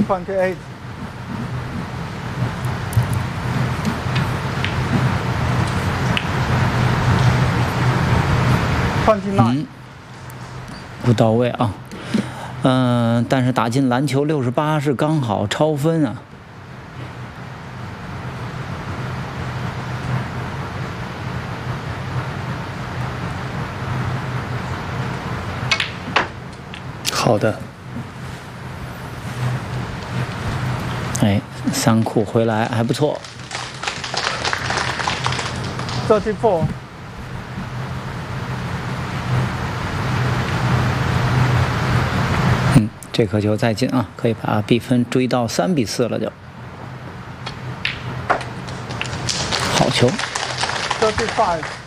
28. 29. 不到位啊。但是打进篮球68是刚好超分啊。好的。哎，3库回来还不错。 34. 这颗球再进啊，可以把比分追到3比4了就。好球。 35.